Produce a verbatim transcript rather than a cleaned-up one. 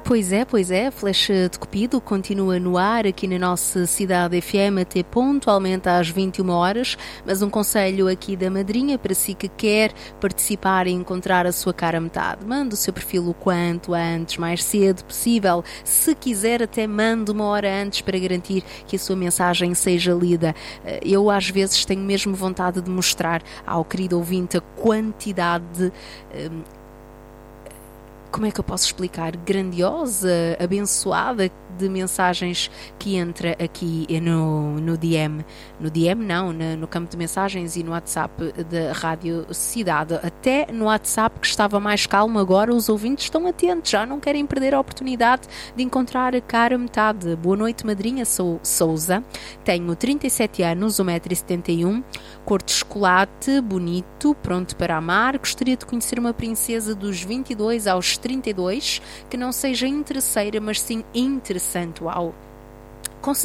Pois é, pois é, Flecha de Cupido continua no ar aqui na nossa cidade F M até pontualmente às vinte e uma horas, mas um conselho aqui da madrinha para si que quer participar e encontrar a sua cara metade. Mande o seu perfil o quanto antes, mais cedo possível. Se quiser, até mande uma hora antes para garantir que a sua mensagem seja lida. Eu às vezes tenho mesmo vontade de mostrar ao querido ouvinte a quantidade de... Um, como é que eu posso explicar, grandiosa, abençoada de mensagens que entra aqui no, no D M. No D M não, no, no campo de mensagens e no WhatsApp da Rádio Cidade. Até no WhatsApp, que estava mais calmo, agora os ouvintes estão atentos, já não querem perder a oportunidade de encontrar a cara metade. Boa noite, madrinha, sou Souza, tenho trinta e sete anos, um metro e setenta e um, cor de chocolate, bonito, pronto para amar, gostaria de conhecer uma princesa dos vinte e dois aos trinta e dois, que não seja interesseira, mas sim interessante. Uau!